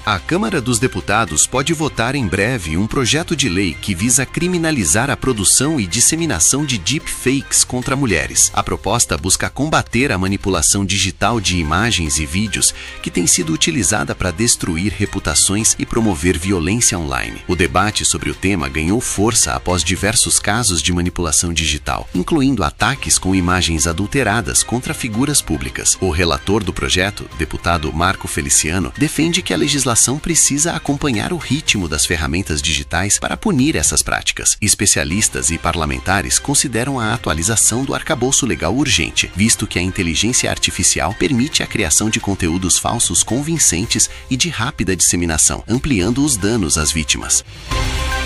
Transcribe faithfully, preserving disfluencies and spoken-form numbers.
A Câmara dos Deputados pode votar em breve um projeto de lei que visa criminalizar a produção e disseminação de deepfakes contra mulheres. A proposta busca combater a manipulação digital de imagens e vídeos que tem sido utilizada para destruir reputações e promover violência online. O debate sobre o tema ganhou força após diversos casos de manipulação digital, incluindo ataques com imagens adulteradas contra figuras públicas. O relator do projeto, deputado Marco Feliciano, defende que a legislação precisa acompanhar o ritmo das ferramentas digitais para punir essas práticas. Especialistas e parlamentares consideram a atualização do arcabouço legal urgente, visto que a inteligência artificial permite a criação de conteúdos falsos convincentes e de rápida disseminação, ampliando os danos às vítimas.